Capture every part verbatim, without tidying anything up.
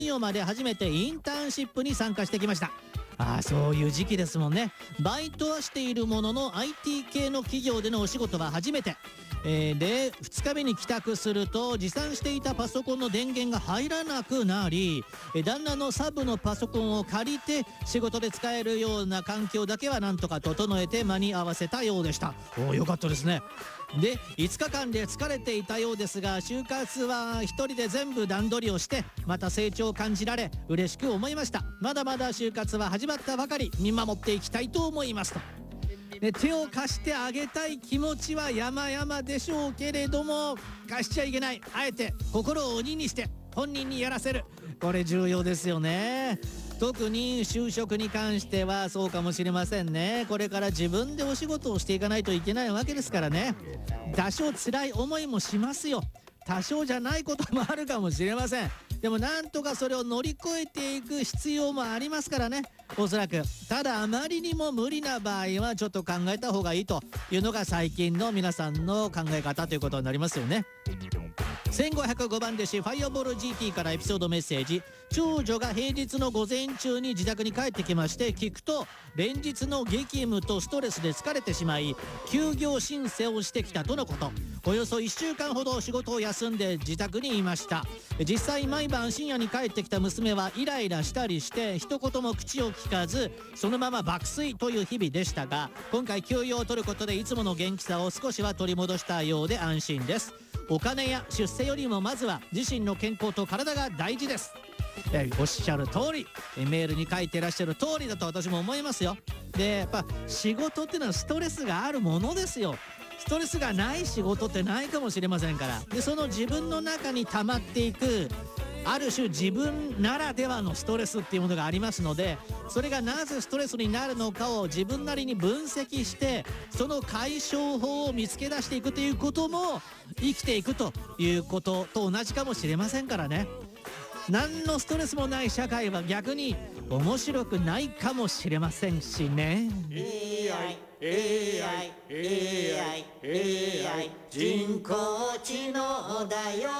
曜まで初めてインターンシップに参加してきました。ああ、そういう時期ですもんね。バイトはしているものの アイティー 系の企業でのお仕事は初めて、えー、でふつかめに帰宅すると持参していたパソコンの電源が入らなくなり、旦那のサブのパソコンを借りて仕事で使えるような環境だけはなんとか整えて間に合わせたようでした。おお、よかったですね。でいつかかんで疲れていたようですが、就活は一人で全部段取りをしてまた成長を感じられ嬉しく思いました。まだまだ就活は始まったばかり、見守っていきたいと思いますと。で手を貸してあげたい気持ちは山々でしょうけれども、貸しちゃいけない。あえて心を鬼にして本人にやらせる、これ重要ですよね。特に就職に関してはそうかもしれませんね。これから自分でお仕事をしていかないといけないわけですからね。多少辛い思いもしますよ。多少じゃないこともあるかもしれません。でもなんとかそれを乗り越えていく必要もありますからね、おそらく。ただあまりにも無理な場合はちょっと考えた方がいいというのが最近の皆さんの考え方ということになりますよね。せんごひゃくごばん弟子ファイアボール ジーティー からエピソードメッセージ。長女が平日の午前中に自宅に帰ってきまして、聞くと連日の激務とストレスで疲れてしまい休業申請をしてきたとのこと。およそいっしゅうかんほど仕事を休んで自宅にいました。実際毎晩深夜に帰ってきた娘はイライラしたりして一言も口を聞かずそのまま爆睡という日々でしたが、今回休養を取ることでいつもの元気さを少しは取り戻したようで安心です。お金や出世よりもまずは自身の健康と体が大事です。えおっしゃる通り、えメールに書いてらっしゃる通りだと私も思いますよ。でやっぱ仕事っていうのはストレスがあるものですよ。ストレスがない仕事ってないかもしれませんから。でその自分の中に溜まっていくある種自分ならではのストレスっていうものがありますので、それがなぜストレスになるのかを自分なりに分析してその解消法を見つけ出していくということも生きていくということと同じかもしれませんからね。何のストレスもない社会は逆に面白くないかもしれませんしね。 エーアイ エーアイ エーアイ エーアイ 人工知能だよ。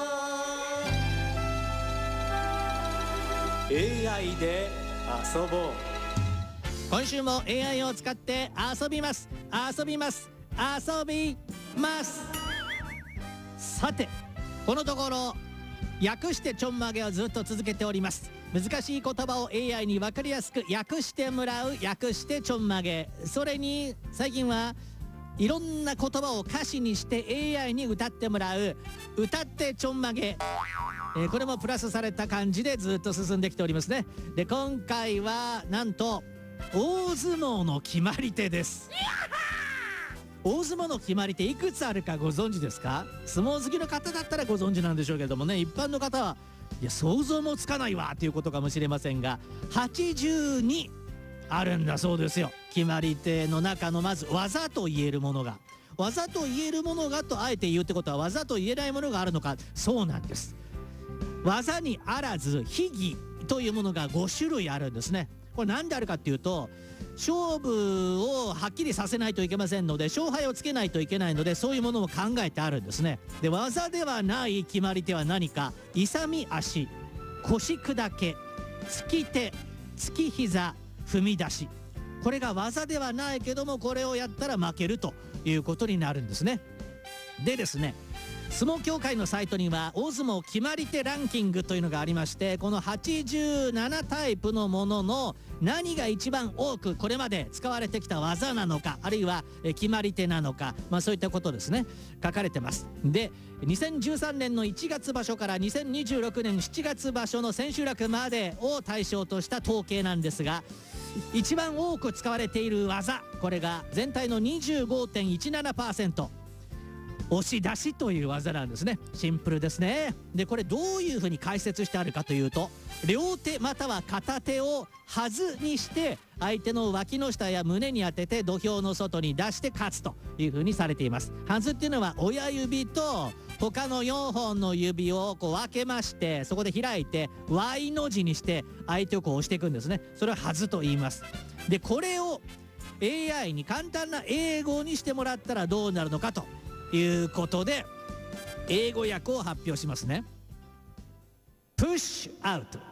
エーアイ で遊ぼう。今週も エーアイ を使って遊びます遊びます遊びます。さてこのところ訳してちょんまげをずっと続けております。難しい言葉を エーアイ に分かりやすく訳してもらう訳してちょんまげ。それに最近はいろんな言葉を歌詞にして エーアイ に歌ってもらう歌ってちょんまげ、えー、これもプラスされた感じでずっと進んできておりますね。で今回はなんと大相撲の決まり手です。大相撲の決まり手いくつあるかご存知ですか？相撲好きの方だったらご存知なんでしょうけれどもね、一般の方はいや想像もつかないわということかもしれませんが、はちじゅうにあるんだそうですよ。決まり手の中のまず技と言えるものが、技と言えるものがとあえて言うってことは技と言えないものがあるのか。そうなんです。技にあらず秘技というものがごしゅるいあるんですね。これ何であるかっていうと、勝負をはっきりさせないといけませんので勝敗をつけないといけないので、そういうものも考えてあるんですね。で技ではない決まり手は何か。勇み足、腰砕け、突き手、突き膝、踏み出し。これが技ではないけどもこれをやったら負けるということになるんですね。でですね、相撲協会のサイトには大相撲決まり手ランキングというのがありまして、このはちじゅうななタイプのものの何が一番多くこれまで使われてきた技なのか、あるいは決まり手なのか、まあそういったことですね、書かれてます。でにせんじゅうさんねんのいちがつ場所からにせんにじゅうろくねんしちがつ場所の千秋楽までを対象とした統計なんですが、一番多く使われている技、これが全体の にじゅうごてんいちななパーセント、押し出しという技なんですね。シンプルですね。でこれどういうふうに解説してあるかというと、両手または片手をはずにして相手の脇の下や胸に当てて土俵の外に出して勝つというふうにされています。はずっていうのは親指と他のよんほんの指をこう分けまして、そこで開いて ワイ の字にして相手をこう押していくんですね。それをはずと言います。でこれを エーアイ に簡単な英語にしてもらったらどうなるのかということで英語訳を発表しますね。プッシュアウト。